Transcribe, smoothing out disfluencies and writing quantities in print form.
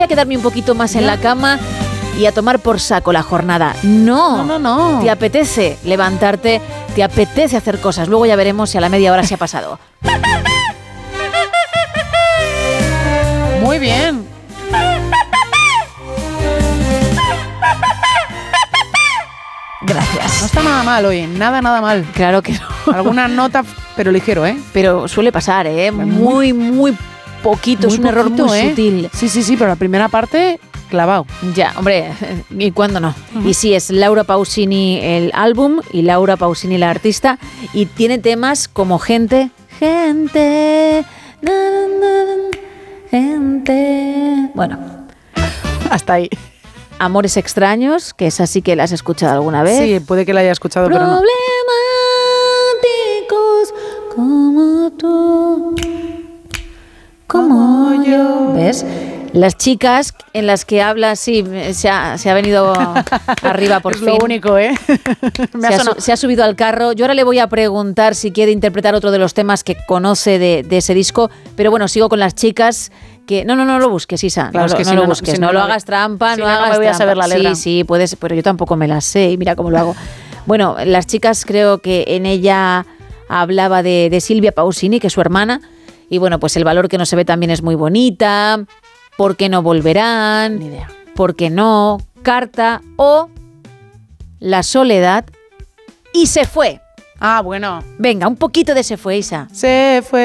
a quedarme un poquito más en la cama y a tomar por saco la jornada. No. Te apetece levantarte, te apetece hacer cosas. Luego ya veremos si a la media hora se ha pasado. Muy bien. Gracias. No está nada mal hoy, nada mal. Claro que no. Alguna nota, pero ligero, ¿eh? Pero suele pasar, ¿eh? Muy poquito, muy es un error poquito, muy sutil. Sí, pero la primera parte, clavado. Ya, hombre, ¿y cuándo no? Y sí, es Laura Pausini el álbum y Laura Pausini la artista, y tiene temas como Gente, bueno, Hasta ahí. Amores extraños, que esa sí que la has escuchado alguna vez. Sí, puede que la haya escuchado, pero no. Problemáticos como tú, como yo. ¿Ves? Las chicas en las que habla, sí, se ha venido arriba por fin. Es lo único, ¿eh? Se ha subido al carro. Yo ahora le voy a preguntar si quiere interpretar otro de los temas que conoce de ese disco, pero bueno, sigo con las chicas que... No lo busques, Isa. Claro, no, es que no si lo no, busques, si no no, lo hagas trampa, si no no, no hagas me voy a saber la letra. Sí, puedes, pero yo tampoco me las sé y mira cómo lo hago. Bueno, las chicas, creo que en ella hablaba de Silvia Pausini, que es su hermana, y bueno, pues el valor que no se ve también es muy bonita. ¿Por qué no volverán? Ni idea. ¿Por qué no? Carta o La soledad y Se fue. Ah, bueno. Venga, un poquito de Se fue, Isa. Se fue.